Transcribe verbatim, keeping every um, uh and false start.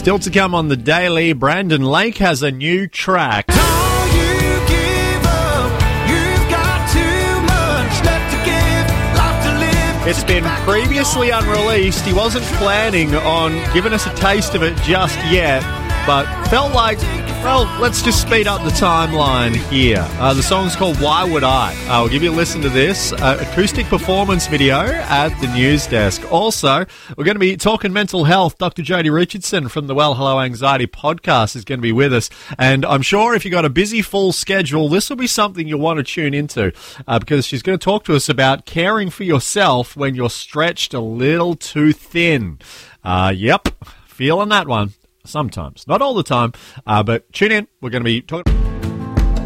Still to come on the Daily, Brandon Lake has a new track. It's been previously unreleased. He wasn't planning on giving us a taste of it just yet, but felt like, well, let's just speed up the timeline here. Uh, the song's called Why Would I? I'll give you a listen to this uh, acoustic performance video at the news desk. Also, we're going to be talking mental health. Doctor Jodie Richardson from the Well Hello Anxiety podcast is going to be with us. And I'm sure if you've got a busy, full schedule, this will be something you'll want to tune into uh, because she's going to talk to us about caring for yourself when you're stretched a little too thin. Uh, yep, feeling that one. Sometimes. Not all the time, uh, but tune in. We're going to be talking...